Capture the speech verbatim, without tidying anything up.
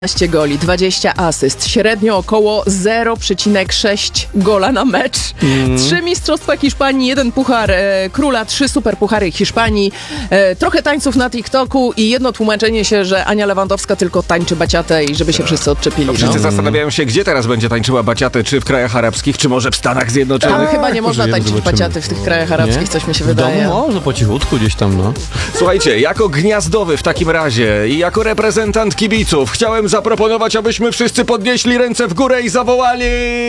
piętnaście goli, dwadzieścia asyst, średnio około zero przecinek sześć gola na mecz. Mm. Trzy mistrzostwa Hiszpanii, jeden puchar e, króla, trzy superpuchary Hiszpanii, e, trochę tańców na TikToku i jedno tłumaczenie się, że Ania Lewandowska tylko tańczy baciatę i żeby się wszyscy odczepili. No, wszyscy no. zastanawiają się, gdzie teraz będzie tańczyła baciatę, czy w krajach arabskich, czy może w Stanach Zjednoczonych. Ale chyba nie można Żyjemy, tańczyć zobaczymy. baciaty w tych krajach arabskich, Nie? coś mi się W wydaje. domu może po cichutku gdzieś tam, no. Słuchajcie, jako gniazdowy w takim razie i jako reprezentant kibiców chciałem zaproponować, abyśmy wszyscy podnieśli ręce w górę i zawołali...